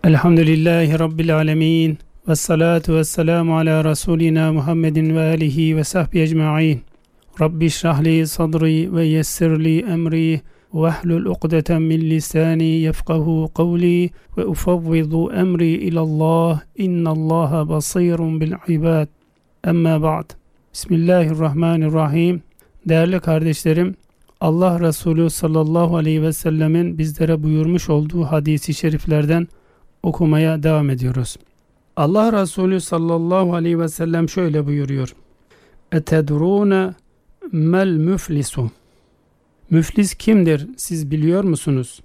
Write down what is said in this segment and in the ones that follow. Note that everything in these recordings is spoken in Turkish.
Elhamdülillahi Rabbil alemin. Ve salatu ve selamu ala Resulina Muhammedin ve alihi ve sahbihi ecma'in. Rabbi şrahli sadri ve yessirli emri ve ahlul uqdeten min lisani yefkahu kavli ve ufavvidu emri ilallah. İnnallaha basirun bil ibad. Emma ba'd. Bismillahirrahmanirrahim. Değerli kardeşlerim, Allah Resulü sallallahu aleyhi ve sellemin bizlere buyurmuş olduğu hadisi şeriflerden okumaya devam ediyoruz. Allah Resulü sallallahu aleyhi ve sellem şöyle buyuruyor. Etedrûne mel müflisu. Müflis kimdir? Siz biliyor musunuz?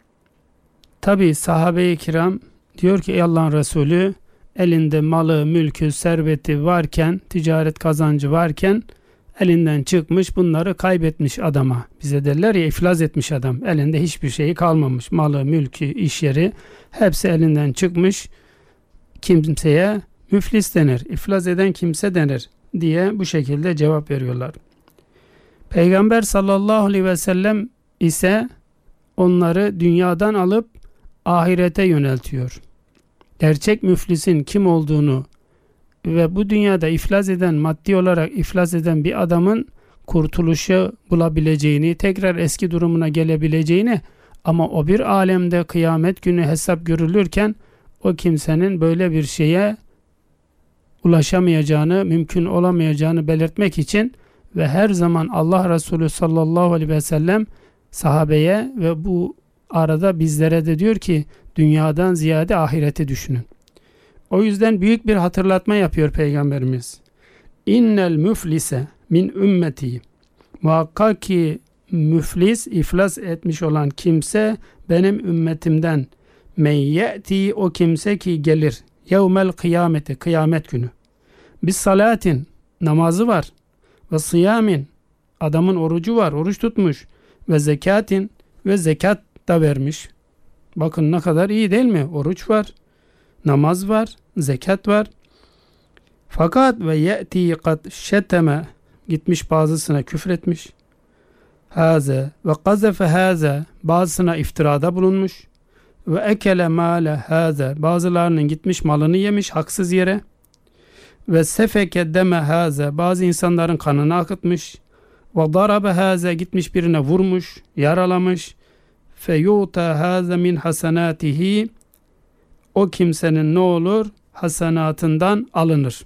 Tabi sahabe-i kiram diyor ki ey Allah'ın Resulü, elinde malı, mülkü, serveti varken, ticaret kazancı varken elinden çıkmış, bunları kaybetmiş adama. Bize derler ya, iflas etmiş adam. Elinde hiçbir şeyi kalmamış. Malı, mülkü, iş yeri hepsi elinden çıkmış. Kimseye müflis denir. İflas eden kimse denir diye bu şekilde cevap veriyorlar. Peygamber sallallahu aleyhi ve sellem ise onları dünyadan alıp ahirete yöneltiyor. Gerçek müflisin kim olduğunu ve bu dünyada iflas eden, maddi olarak iflas eden bir adamın kurtuluşu bulabileceğini, tekrar eski durumuna gelebileceğini, ama o bir alemde kıyamet günü hesap görülürken o kimsenin böyle bir şeye ulaşamayacağını, mümkün olamayacağını belirtmek için ve her zaman Allah Resulü sallallahu aleyhi ve sellem sahabeye ve bu arada bizlere de diyor ki dünyadan ziyade ahireti düşünün. O yüzden büyük bir hatırlatma yapıyor Peygamberimiz. İnnel müflise min ümmeti. Muhakkak ki müflis, iflas etmiş olan kimse benim ümmetimden. Men ye'ti, o kimse ki gelir. Yevmel kıyameti, kıyamet günü. Bis salatin, namazı var. Ve siyamin, adamın orucu var, oruç tutmuş. Ve zekatin, ve zekat da vermiş. Bakın ne kadar iyi değil mi? Oruç var, namaz var, zekat var. Fakat ve ye'ti kad şeteme, gitmiş bazısına küfretmiş. Haze ve kazefe haze, bazısına iftirada bulunmuş. Ve ekele mâle haze, bazılarının gitmiş malını yemiş haksız yere. Ve sefeke deme haze, bazı insanların kanını akıtmış. Ve darabe haze, gitmiş birine vurmuş, yaralamış. Fe yuta haze min hasenatihi, o kimsenin ne olur? Hasenatından alınır.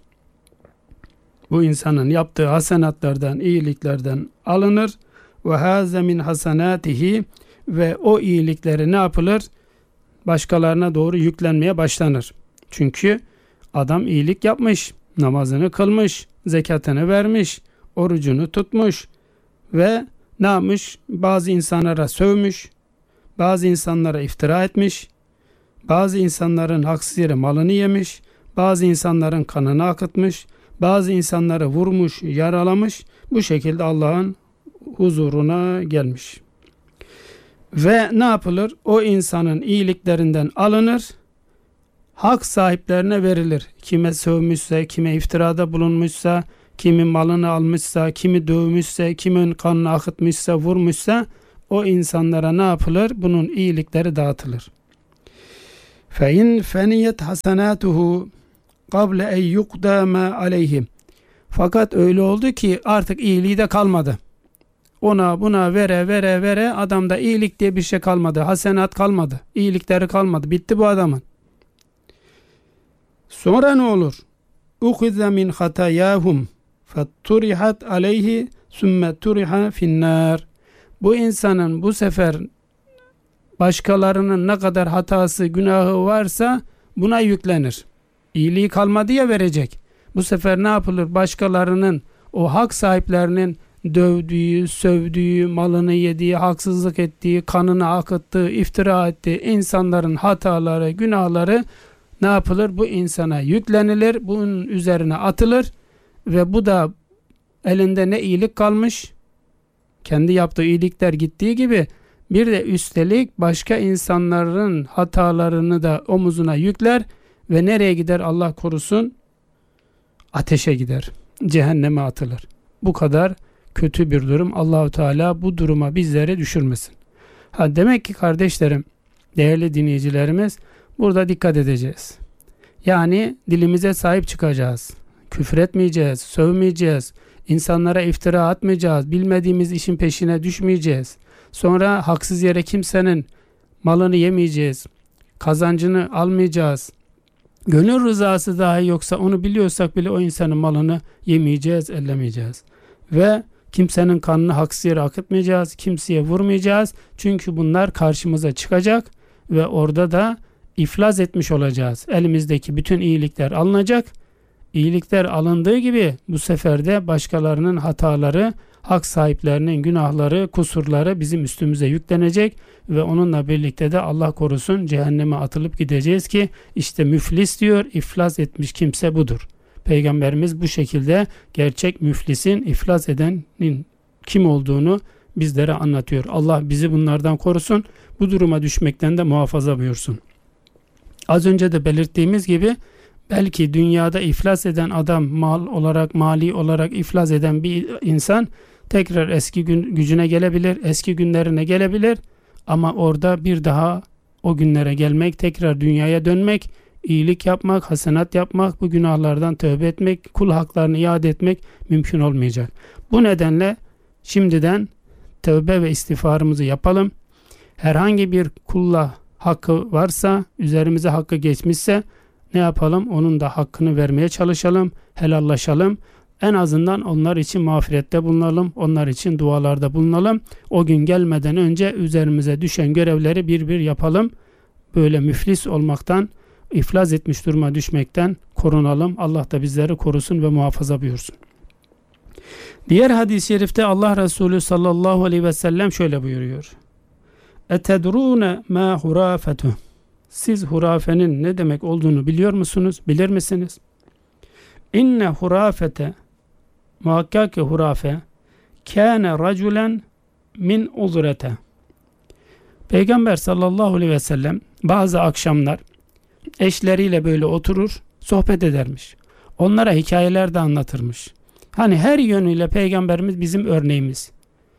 Bu insanın yaptığı hasenatlardan, iyiliklerden alınır. Ve haze min hasenatihi, ve o iyilikleri ne yapılır? Başkalarına doğru yüklenmeye başlanır. Çünkü adam iyilik yapmış, namazını kılmış, zekatını vermiş, orucunu tutmuş ve ne yapmış? Bazı insanlara sövmüş, bazı insanlara iftira etmiş, bazı insanların haksız yere malını yemiş, bazı insanların kanını akıtmış, bazı insanları vurmuş, yaralamış, bu şekilde Allah'ın huzuruna gelmiş. Ve ne yapılır? O insanın iyiliklerinden alınır, hak sahiplerine verilir. Kime sövmüşse, kime iftirada bulunmuşsa, kimin malını almışsa, kimi dövmüşse, kimin kanını akıtmışsa, vurmuşsa, o insanlara ne yapılır? Bunun iyilikleri dağıtılır. فَاِنْ فَنِيَتْ حَسَنَاتُهُ قَبْلَ اَنْ يُقْدَامَ عَلَيْهِ. Fakat öyle oldu ki artık iyiliği de kalmadı. Ona buna vere adamda iyilik diye bir şey kalmadı. Hasenat kalmadı. İyilikleri kalmadı. Bitti bu adamın. Sonra ne olur? اُخِذَ مِنْ خَتَيَاهُمْ فَتُّرِحَتْ عَلَيْهِ ثُمَّ تُرِحَ فِي النَّارِ. Bu insanın bu sefer başkalarının ne kadar hatası, günahı varsa buna yüklenir. İyiliği kalmadı ya verecek. Bu sefer ne yapılır? Başkalarının, o hak sahiplerinin dövdüğü, sövdüğü, malını yediği, haksızlık ettiği, kanını akıttığı, iftira ettiği insanların hataları, günahları ne yapılır? Bu insana yüklenilir, bunun üzerine atılır ve bu da elinde ne iyilik kalmış, kendi yaptığı iyilikler gittiği gibi bir de üstelik başka insanların hatalarını da omuzuna yükler ve nereye gider Allah korusun? Ateşe gider, cehenneme atılır. Bu kadar kötü bir durum. Allahu Teala bu duruma bizleri düşürmesin. Demek ki kardeşlerim, değerli dinleyicilerimiz, Burada dikkat edeceğiz. Yani dilimize sahip çıkacağız. Küfür etmeyeceğiz, sövmeyeceğiz, insanlara iftira atmayacağız, bilmediğimiz işin peşine düşmeyeceğiz. Sonra haksız yere kimsenin malını yemeyeceğiz, kazancını almayacağız. Gönül rızası dahi yoksa onu biliyorsak bile o insanın malını yemeyeceğiz, ellemeyeceğiz. Ve kimsenin kanını haksız yere akıtmayacağız, kimseye vurmayacağız. Çünkü bunlar karşımıza çıkacak ve orada da iflas etmiş olacağız. Elimizdeki bütün iyilikler alınacak. İyilikler alındığı gibi bu sefer de başkalarının hataları, hak sahiplerinin günahları, kusurları bizim üstümüze yüklenecek ve onunla birlikte de Allah korusun cehenneme atılıp gideceğiz ki işte müflis diyor, iflas etmiş kimse budur. Peygamberimiz bu şekilde gerçek müflisin, iflas edenin kim olduğunu bizlere anlatıyor. Allah bizi bunlardan korusun, bu duruma düşmekten de muhafaza buyursun. Az önce de belirttiğimiz gibi belki dünyada iflas eden adam, mal olarak, mali olarak iflas eden bir insan tekrar eski gücüne gelebilir, eski günlerine gelebilir ama orada bir daha o günlere gelmek, tekrar dünyaya dönmek, iyilik yapmak, hasenat yapmak, bu günahlardan tövbe etmek, kul haklarını iade etmek mümkün olmayacak. Bu nedenle şimdiden tövbe ve istiğfarımızı yapalım. Herhangi bir kulla hakkı varsa, üzerimize hakkı geçmişse ne yapalım? Onun da hakkını vermeye çalışalım, helallaşalım. En azından onlar için mağfirette bulunalım, onlar için dualarda bulunalım. O gün gelmeden önce üzerimize düşen görevleri bir bir yapalım. Böyle müflis olmaktan, iflas etmiş duruma düşmekten korunalım. Allah da bizleri korusun ve muhafaza buyursun. Diğer hadis-i şerifte Allah Resulü sallallahu aleyhi ve sellem şöyle buyuruyor. Etedrûne mâ hurâfetuh. Siz hurafenin ne demek olduğunu biliyor musunuz? Bilir misiniz? İnne hurafete, muhakkak ki hurafe, kâne raculen min uzrete. Peygamber sallallahu aleyhi ve sellem bazı akşamlar eşleriyle böyle oturur, sohbet edermiş. Onlara hikayeler de anlatırmış. Hani her yönüyle Peygamberimiz bizim örneğimiz.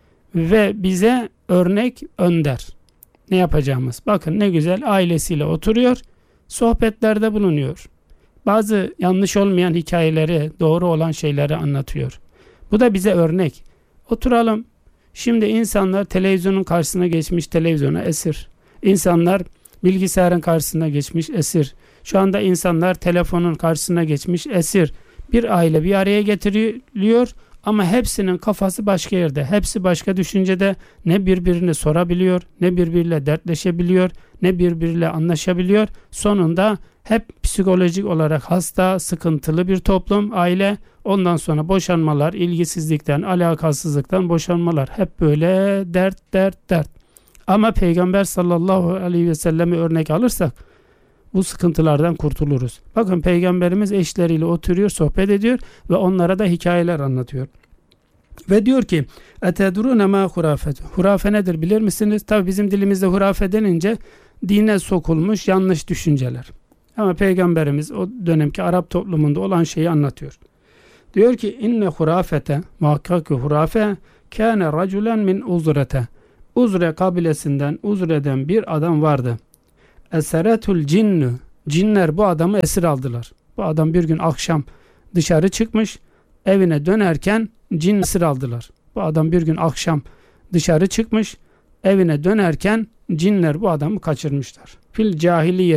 Ve bize örnek önder. Ne yapacağımız? Bakın ne güzel ailesiyle oturuyor, sohbetlerde bulunuyor. Bazı yanlış olmayan hikayeleri, doğru olan şeyleri anlatıyor. Bu da bize örnek. Oturalım. Şimdi insanlar televizyonun karşısına geçmiş, televizyona esir. İnsanlar bilgisayarın karşısına geçmiş, esir. Şu anda insanlar telefonun karşısına geçmiş, esir. Bir aile bir araya getiriliyor ama hepsinin kafası başka yerde. Hepsi başka düşüncede, ne birbirini sorabiliyor, ne birbiriyle dertleşebiliyor, ne birbiriyle anlaşabiliyor. Sonunda hep psikolojik olarak hasta, sıkıntılı bir toplum, aile. Ondan sonra boşanmalar, ilgisizlikten, alakasızlıktan boşanmalar. Hep böyle dert. Ama Peygamber sallallahu aleyhi ve selleme örnek alırsak bu sıkıntılardan kurtuluruz. Bakın Peygamberimiz eşleriyle oturuyor, sohbet ediyor ve onlara da hikayeler anlatıyor. Ve diyor ki etedrûne mâ hurâfetu. Hurafe nedir bilir misiniz? Tabi bizim dilimizde hurafe denince dine sokulmuş yanlış düşünceler. Ama Peygamberimiz o dönemki Arap toplumunda olan şeyi anlatıyor. Diyor ki inne hurafete, muhakkak ki hurafe kâne raculen min uzrete. Uzre kabilesinden, Uzre'den bir adam vardı. Eseretul cinnu. Cinler bu adamı esir aldılar. Bu adam bir gün akşam dışarı çıkmış, evine dönerken cin esir aldılar. Bu adam bir gün akşam dışarı çıkmış, evine dönerken cinler bu adamı kaçırmışlar. Fil cahiliye